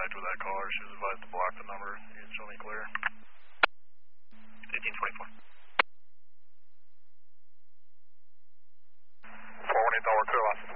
contact with that caller. She was advised to block the number. You can show me clear. 1844. 418 Tower, clear losses.